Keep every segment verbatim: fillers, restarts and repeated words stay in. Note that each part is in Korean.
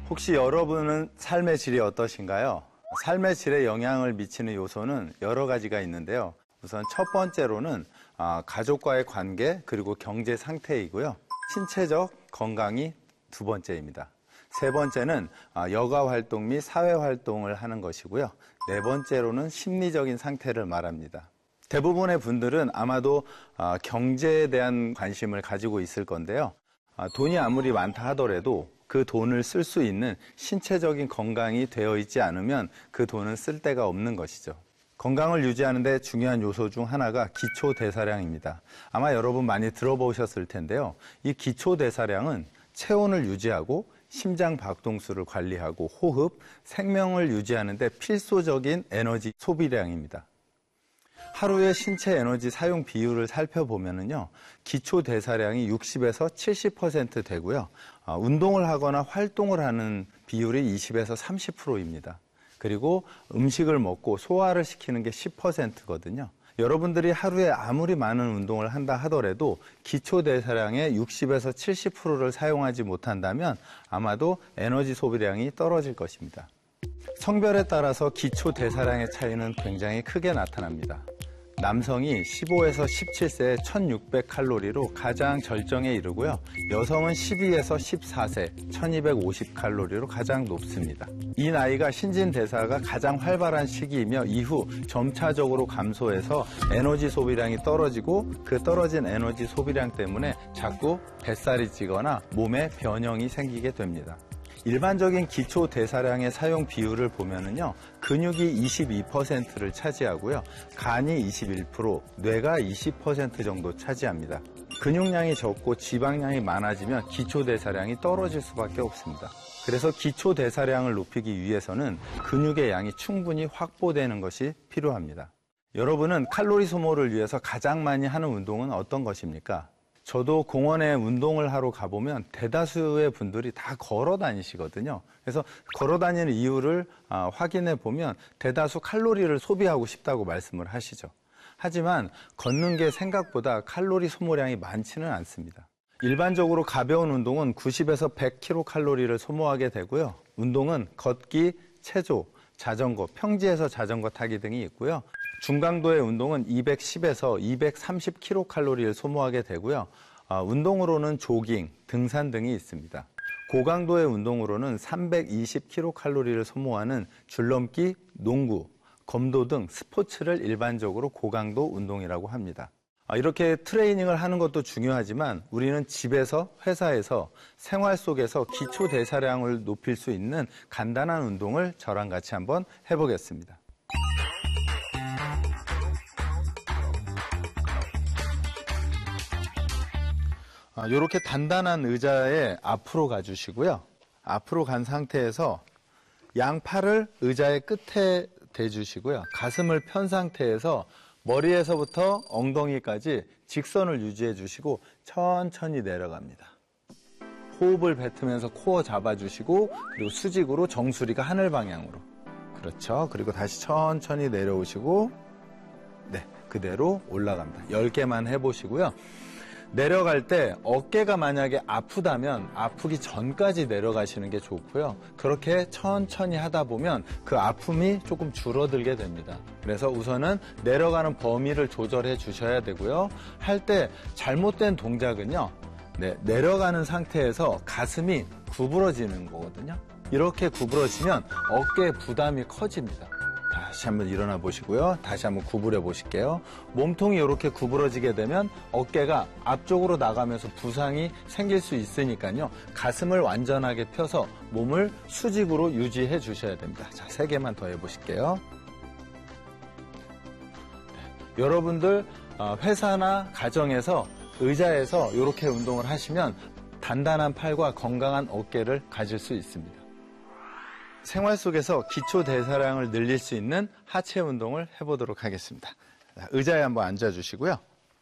혹시 여러분은 삶의 질이 어떠신가요? 삶의 질에 영향을 미치는 요소는 여러 가지가 있는데요. 우선 첫 번째로는 가족과의 관계 그리고 경제 상태이고요. 신체적 건강이 두 번째입니다. 세 번째는 여가 활동 및 사회 활동을 하는 것이고요. 네 번째로는 심리적인 상태를 말합니다. 대부분의 분들은 아마도 경제에 대한 관심을 가지고 있을 건데요. 돈이 아무리 많다 하더라도 그 돈을 쓸 수 있는 신체적인 건강이 되어 있지 않으면 그 돈은 쓸 데가 없는 것이죠. 건강을 유지하는 데 중요한 요소 중 하나가 기초대사량입니다. 아마 여러분 많이 들어보셨을 텐데요. 이 기초대사량은 체온을 유지하고 심장 박동수를 관리하고 호흡, 생명을 유지하는 데 필수적인 에너지 소비량입니다. 하루의 신체 에너지 사용 비율을 살펴보면요, 기초 대사량이 육십에서 칠십 퍼센트 되고요, 운동을 하거나 활동을 하는 비율이 이십에서 삼십 퍼센트입니다. 그리고 음식을 먹고 소화를 시키는 게 십 퍼센트거든요. 여러분들이 하루에 아무리 많은 운동을 한다 하더라도 기초 대사량의 육십에서 칠십 퍼센트를 사용하지 못한다면 아마도 에너지 소비량이 떨어질 것입니다. 성별에 따라서 기초 대사량의 차이는 굉장히 크게 나타납니다. 남성이 십오에서 십칠 세에 천육백 칼로리로 가장 절정에 이르고요. 여성은 십이에서 십사 세, 천이백오십 칼로리로 가장 높습니다. 이 나이가 신진대사가 가장 활발한 시기이며 이후 점차적으로 감소해서 에너지 소비량이 떨어지고 그 떨어진 에너지 소비량 때문에 자꾸 뱃살이 찌거나 몸에 변형이 생기게 됩니다. 일반적인 기초 대사량의 사용 비율을 보면은요, 근육이 이십이 퍼센트를 차지하고요, 간이 이십일 퍼센트, 뇌가 이십 퍼센트 정도 차지합니다. 근육량이 적고 지방량이 많아지면 기초 대사량이 떨어질 수밖에 없습니다. 그래서 기초 대사량을 높이기 위해서는 근육의 양이 충분히 확보되는 것이 필요합니다. 여러분은 칼로리 소모를 위해서 가장 많이 하는 운동은 어떤 것입니까? 저도 공원에 운동을 하러 가보면 대다수의 분들이 다 걸어 다니시거든요. 그래서 걸어 다니는 이유를 확인해 보면 대다수 칼로리를 소비하고 싶다고 말씀을 하시죠. 하지만 걷는 게 생각보다 칼로리 소모량이 많지는 않습니다. 일반적으로 가벼운 운동은 구십에서 백 킬로칼로리를 소모하게 되고요. 운동은 걷기, 체조, 자전거, 평지에서 자전거 타기 등이 있고요. 중강도의 운동은 이백십에서 이백삼십 킬로칼로리를 소모하게 되고요. 아, 운동으로는 조깅, 등산 등이 있습니다. 고강도의 운동으로는 삼백이십 킬로칼로리를 소모하는 줄넘기, 농구, 검도 등 스포츠를 일반적으로 고강도 운동이라고 합니다. 아, 이렇게 트레이닝을 하는 것도 중요하지만 우리는 집에서, 회사에서, 생활 속에서 기초 대사량을 높일 수 있는 간단한 운동을 저랑 같이 한번 해보겠습니다. 이렇게 단단한 의자에 앞으로 가주시고요. 앞으로 간 상태에서 양팔을 의자의 끝에 대주시고요. 가슴을 편 상태에서 머리에서부터 엉덩이까지 직선을 유지해 주시고 천천히 내려갑니다. 호흡을 뱉으면서 코어 잡아주시고 그리고 수직으로 정수리가 하늘 방향으로. 그렇죠. 그리고 다시 천천히 내려오시고 네, 그대로 올라갑니다. 열 개만 해보시고요. 내려갈 때 어깨가 만약에 아프다면 아프기 전까지 내려가시는 게 좋고요. 그렇게 천천히 하다 보면 그 아픔이 조금 줄어들게 됩니다. 그래서 우선은 내려가는 범위를 조절해 주셔야 되고요. 할 때 잘못된 동작은요, 네, 내려가는 상태에서 가슴이 구부러지는 거거든요. 이렇게 구부러지면 어깨에 부담이 커집니다. 다시 한번 일어나 보시고요. 다시 한번 구부려 보실게요. 몸통이 이렇게 구부러지게 되면 어깨가 앞쪽으로 나가면서 부상이 생길 수 있으니까요. 가슴을 완전하게 펴서 몸을 수직으로 유지해 주셔야 됩니다. 자, 세 개만 더 해보실게요. 네. 여러분들 회사나 가정에서 의자에서 이렇게 운동을 하시면 단단한 팔과 건강한 어깨를 가질 수 있습니다. 생활 속에서 기초 대사량을 늘릴 수 있는 하체 운동을 해보도록 하겠습니다. 의자에 한번 앉아주시고요.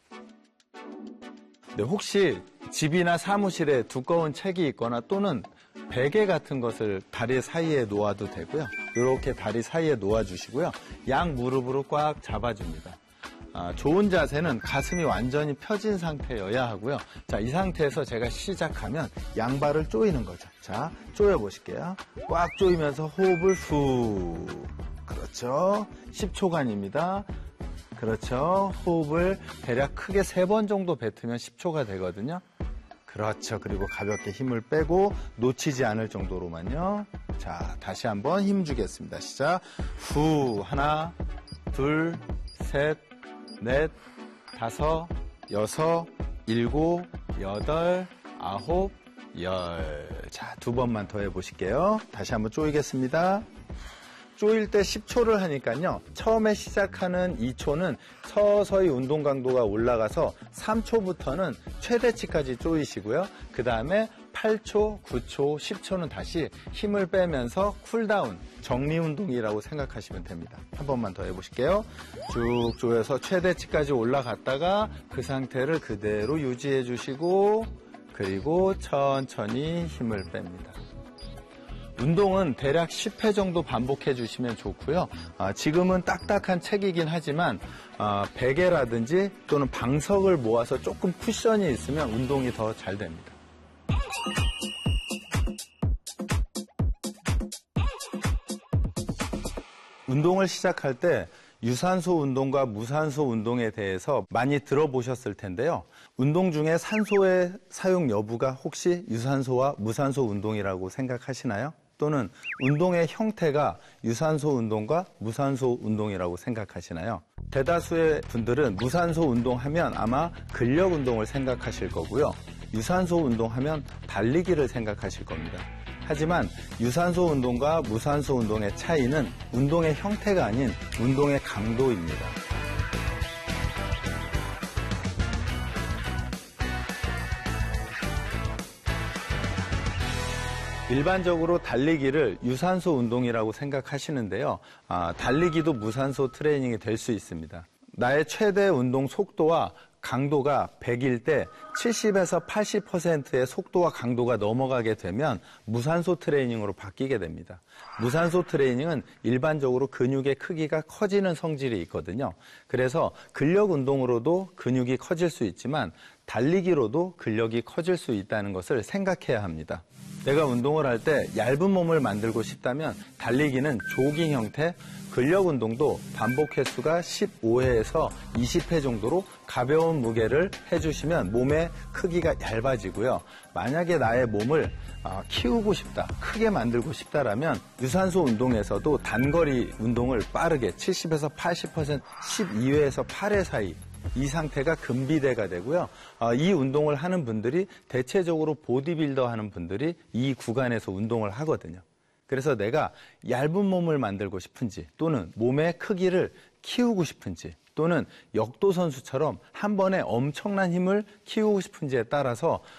네, 혹시 집이나 사무실에 두꺼운 책이 있거나 또는 베개 같은 것을 다리 사이에 놓아도 되고요. 이렇게 다리 사이에 놓아주시고요. 양 무릎으로 꽉 잡아줍니다. 아, 좋은 자세는 가슴이 완전히 펴진 상태여야 하고요. 자, 이 상태에서 제가 시작하면 양발을 조이는 거죠. 자, 조여 보실게요. 꽉 조이면서 호흡을 후. 그렇죠. 십 초간입니다. 그렇죠. 호흡을 대략 크게 세 번 정도 뱉으면 십 초가 되거든요. 그렇죠. 그리고 가볍게 힘을 빼고 놓치지 않을 정도로만요. 자, 다시 한번 힘 주겠습니다. 시작. 후. 하나, 둘, 셋, 넷, 다섯, 여섯, 일곱, 여덟, 아홉, 열. 자, 두 번만 더 해보실게요. 다시 한번 조이겠습니다. 조일 때 십 초를 하니까요. 처음에 시작하는 이 초는 서서히 운동 강도가 올라가서 삼 초부터는 최대치까지 조이시고요. 그 다음에 팔 초, 구 초, 십 초는 다시 힘을 빼면서 쿨다운, 정리 운동이라고 생각하시면 됩니다. 한 번만 더 해보실게요. 쭉 조여서 최대치까지 올라갔다가 그 상태를 그대로 유지해 주시고 그리고 천천히 힘을 뺍니다. 운동은 대략 십 회 정도 반복해 주시면 좋고요. 아, 지금은 딱딱한 책이긴 하지만 아, 베개라든지 또는 방석을 모아서 조금 쿠션이 있으면 운동이 더 잘 됩니다. 운동을 시작할 때 유산소 운동과 무산소 운동에 대해서 많이 들어보셨을 텐데요. 운동 중에 산소의 사용 여부가 혹시 유산소와 무산소 운동이라고 생각하시나요? 또는 운동의 형태가 유산소 운동과 무산소 운동이라고 생각하시나요? 대다수의 분들은 무산소 운동하면 아마 근력 운동을 생각하실 거고요. 유산소 운동하면 달리기를 생각하실 겁니다. 하지만 유산소 운동과 무산소 운동의 차이는 운동의 형태가 아닌 운동의 강도입니다. 일반적으로 달리기를 유산소 운동이라고 생각하시는데요. 아, 달리기도 무산소 트레이닝이 될 수 있습니다. 나의 최대 운동 속도와 강도가 백일 때 칠십에서 팔십 퍼센트의 속도와 강도가 넘어가게 되면 무산소 트레이닝으로 바뀌게 됩니다. 무산소 트레이닝은 일반적으로 근육의 크기가 커지는 성질이 있거든요. 그래서 근력 운동으로도 근육이 커질 수 있지만 달리기로도 근력이 커질 수 있다는 것을 생각해야 합니다. 내가 운동을 할 때 얇은 몸을 만들고 싶다면 달리기는 조깅 형태, 근력 운동도 반복 횟수가 십오 회에서 이십 회 정도로 가벼운 무게를 해주시면 몸의 크기가 얇아지고요. 만약에 나의 몸을 키우고 싶다, 크게 만들고 싶다라면 유산소 운동에서도 단거리 운동을 빠르게 칠십에서 팔십 퍼센트 십이 회에서 팔 회 사이 이 상태가 근비대가 되고요. 이 운동을 하는 분들이 대체적으로 보디빌더 하는 분들이 이 구간에서 운동을 하거든요. 그래서 내가 얇은 몸을 만들고 싶은지 또는 몸의 크기를 키우고 싶은지 또는 역도 선수처럼 한 번에 엄청난 힘을 키우고 싶은지에 따라서